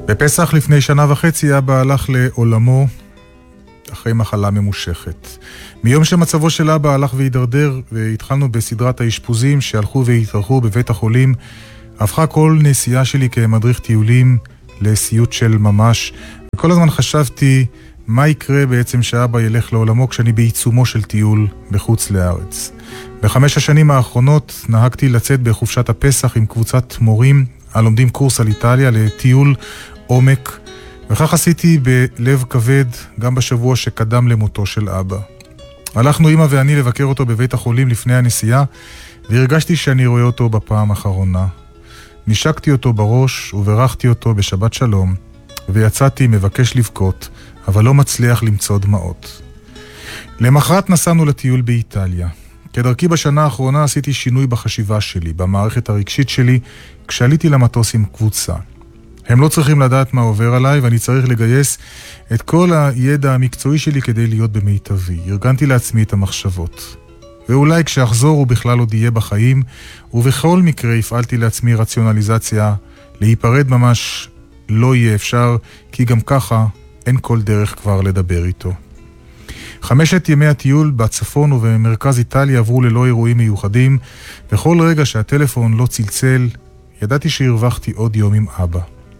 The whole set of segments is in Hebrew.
בפסח לפני 1.5 שנה אבא הלך לעולמו אחרי מחלה ממושכת. מיום שמצבו של אבא הלך והידרדר והתחלנו בסדרת האשפוזים שהלכו והתארכו בבית החולים, הפכה כל נסיעה שלי כמדריך טיולים לסיוט של ממש, וכל הזמן חשבתי מה יקרה בעצם שאבא ילך לעולמו כשאני בעיצומו של טיול בחוץ לארץ. ב5 השנים האחרונות נהגתי לצאת בחופשת הפסח עם קבוצת מורים הלומדים קורס על איטליה לטיול עומק, וכך עשיתי בלב כבד גם בשבוע שקדם למותו של אבא. הלכנו אמא ואני לבקר אותו בבית החולים לפני הנסיעה, והרגשתי שאני רואה אותו בפעם האחרונה. נשקתי אותו בראש וברכתי אותו בשבת שלום, ויצאתי מבקש לבכות, אבל לא מצליח למצוא דמעות. למחרת נסענו לטיול באיטליה. כדרכי בשנה האחרונה עשיתי שינוי בחשיבה שלי, במערכת הרגשית שלי, כשעליתי למטוס עם קבוצה. הם לא צריכים לדעת מה עובר עליי, ואני צריך לגייס את כל הידע המקצועי שלי כדי להיות במיטבי. ארגנתי לעצמי את המחשבות. ואולי כשאחזור הוא בכלל עוד יהיה בחיים, ובכל מקרה הפעלתי לעצמי רציונליזציה, להיפרד ממש לא יהיה אפשר, כי גם ככה אין כל דרך כבר לדבר איתו. 5 ימי הטיול בצפון ובמרכז איטליה עברו ללא אירועים מיוחדים, וכל רגע שהטלפון לא צלצל, ידעתי שהרווחתי עוד יום עם אבא.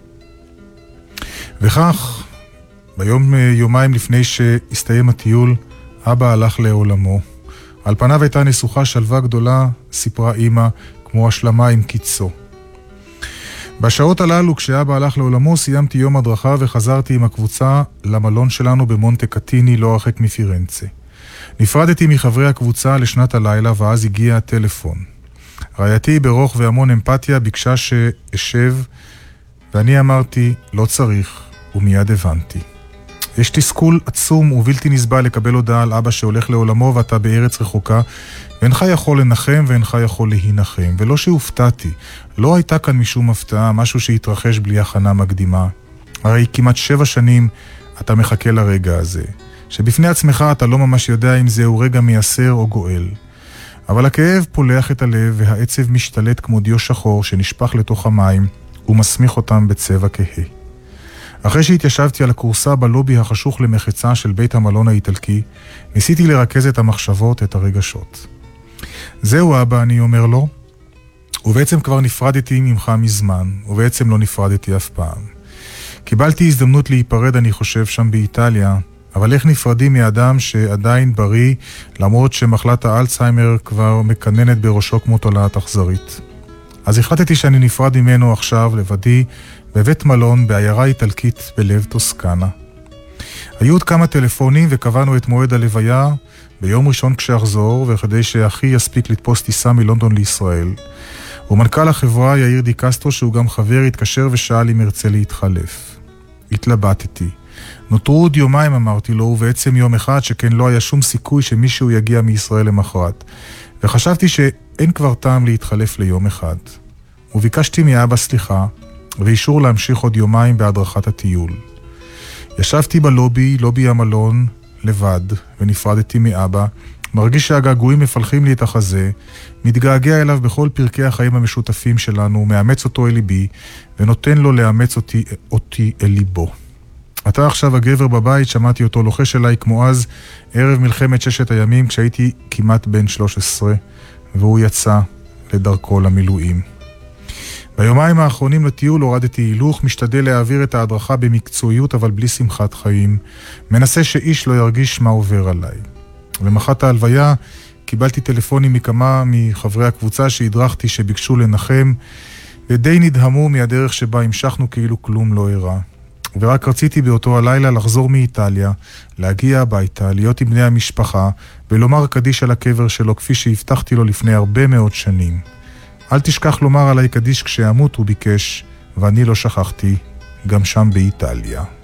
וכך, יומיים לפני שהסתיים הטיול, אבא הלך לעולמו. על פניו הייתה נסוכה שלווה גדולה, סיפרה אמא, כמו השלמה עם קיצו. בשעות הללו, כשאבא הלך לעולמו, סיימתי יום הדרכה וחזרתי עם הקבוצה למלון שלנו במונטה קטיני, לא הרחק מפירנצה. נפרדתי מחברי הקבוצה לשנת הלילה, ואז הגיע הטלפון. רעייתי ברוך והמון אמפתיה ביקשה שאשב, ואני אמרתי, לא צריך, ומיד הבנתי. יש תסכול עצום ובלתי נסבל לקבל הודעה על אבא שהולך לעולמו ואתה בארץ רחוקה, ואינך יכול לנחם ואינך יכול להינחם. ולא שהופתעתי, לא הייתה כאן משום הפתעה, משהו שהתרחש בלי הכנה מקדימה. הרי כמעט 7 שנים אתה מחכה לרגע הזה, שבפני עצמך אתה לא ממש יודע אם זהו רגע מייסר או גואל. אבל הכאב פולח את הלב והעצב משתלט כמו דיו שחור שנשפך לתוך המים ומסמיך אותם בצבע כהה. אחרי שהתיישבתי על הקורסה בלובי החשוך למחצה של בית המלון האיטלקי, ניסיתי לרכז את המחשבות, את הרגשות. זהו אבא, אני אומר לו, ובעצם כבר נפרדתי ממך מזמן, ובעצם לא נפרדתי אף פעם. קיבלתי הזדמנות להיפרד, אני חושב, שם באיטליה, אבל איך נפרדים מאדם שעדיין בריא, למרות שמחלת האלצהיימר כבר מקננת בראשו כמו תולעת אכזרית. אז החלטתי שאני נפרד ממנו עכשיו לבדי, בבית מלון בעיירה איטלקית בלב טוסקנה. היו עוד כמה טלפונים וקבענו את מועד הלוויה ביום ראשון כשאחזור, וכדי שאחי יספיק לתפוס טיסה מלונדון לישראל. ומנכ"ל החברה יאיר די קסטרו, שהוא גם חבר, התקשר ושאל אם ירצה להתחלף. התלבטתי. נותרו עוד יומיים, אמרתי לו, ובעצם יום אחד שכן לא היה שום סיכוי שמישהו יגיע מישראל למחרת. וחשבתי שאין כבר טעם להתחלף ליום אחד. וביקשתי מאבא סליחה, ואישור להמשיך עוד יומיים בהדרכת הטיול. ישבתי לובי המלון, לבד, ונפרדתי מאבא, מרגיש שהגעגועים מפלחים לי את החזה, מתגעגע אליו בכל פרקי החיים המשותפים שלנו, מאמץ אותו אל ליבי, ונותן לו לאמץ אותי אל ליבו. אתה עכשיו הגבר בבית, שמעתי אותו לוחש אליי כמו אז, ערב מלחמת 6 הימים, כשהייתי כמעט בן 13, והוא יצא לדרכו למילואים. ביומיים האחרונים לטיול הורדתי הילוך, משתדל להעביר את ההדרכה במקצועיות אבל בלי שמחת חיים, מנסה שאיש לא ירגיש מה עובר עליי. למחרת ההלוויה קיבלתי טלפונים מכמה מחברי הקבוצה שהדרכתי שביקשו לנחם, ודי נדהמו מהדרך שבה המשכנו כאילו כלום לא אירע. ורק רציתי באותו הלילה לחזור מאיטליה, להגיע הביתה, להיות עם בני המשפחה, ולומר קדיש על הקבר שלו כפי שהבטחתי לו לפני הרבה מאוד שנים. אל תשכח לומר עליי קדיש כשאמות, הוא ביקש, ואני לא שכחתי, גם שם באיטליה.